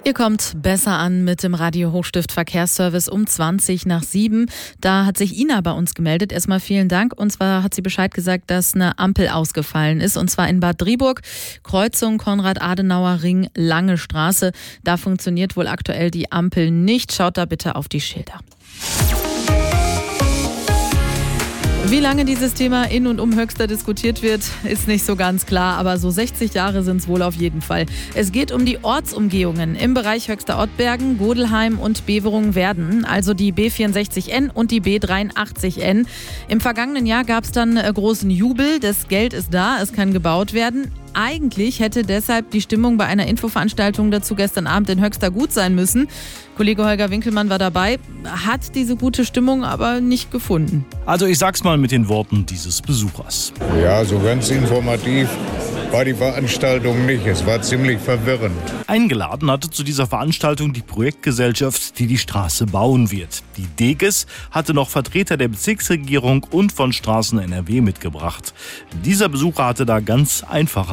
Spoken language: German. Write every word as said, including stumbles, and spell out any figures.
Ihr kommt besser an mit dem Radio Hochstift Verkehrsservice um zwanzig nach sieben. Da hat sich Ina bei uns gemeldet. Erstmal vielen Dank. Und zwar hat sie Bescheid gesagt, dass eine Ampel ausgefallen ist. Und zwar in Bad Driburg, Kreuzung Konrad-Adenauer-Ring, Lange Straße. Da funktioniert wohl aktuell die Ampel nicht. Schaut da bitte auf die Schilder. Wie lange dieses Thema in und um Höxter diskutiert wird, ist nicht so ganz klar, aber so sechzig Jahre sind es wohl auf jeden Fall. Es geht um die Ortsumgehungen im Bereich Höxter-Ottbergen, Godelheim und Beverungen-Werden, also die B vierundsechzig N und die B dreiundachtzig N. Im vergangenen Jahr gab es dann großen Jubel, das Geld ist da, es kann gebaut werden. Eigentlich hätte deshalb die Stimmung bei einer Infoveranstaltung dazu gestern Abend in Höxter gut sein müssen. Kollege Holger Winkelmann war dabei, hat diese gute Stimmung aber nicht gefunden. Also ich sag's mal mit den Worten dieses Besuchers. Ja, so ganz informativ war die Veranstaltung nicht. Es war ziemlich verwirrend. Eingeladen hatte zu dieser Veranstaltung die Projektgesellschaft, die die Straße bauen wird. Die Deges hatte noch Vertreter der Bezirksregierung und von Straßen N R W mitgebracht. Dieser Besucher hatte da ganz einfach